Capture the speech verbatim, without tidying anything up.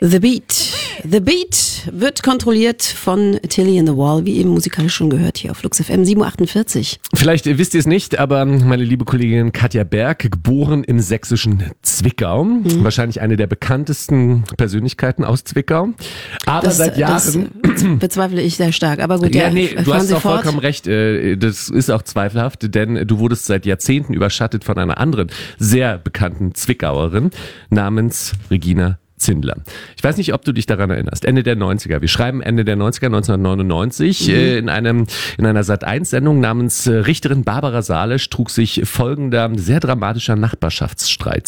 The Beat. The Beat wird kontrolliert von Tilly in the Wall, wie eben musikalisch schon gehört hier auf Flux F M sieben Uhr achtundvierzig. Vielleicht wisst ihr es nicht, aber meine liebe Kollegin Katja Berg, geboren im sächsischen Zwickau, mhm. wahrscheinlich eine der bekanntesten Persönlichkeiten aus Zwickau, aber das, seit Jahren... Das bezweifle ich sehr stark, aber gut. Ja, ja, nee, du hast Sie auch fort. vollkommen recht, das ist auch zweifelhaft, denn du wurdest seit Jahrzehnten überschattet von einer anderen sehr bekannten Zwickauerin namens Regina Zindler. Ich weiß nicht, ob du dich daran erinnerst. Ende der neunziger. Wir schreiben Ende der neunziger, neunzehnhundertneunundneunzig. Mhm. Äh, in einem, in einer Sat eins Sendung namens äh, Richterin Barbara Salisch trug sich folgender sehr dramatischer Nachbarschaftsstreit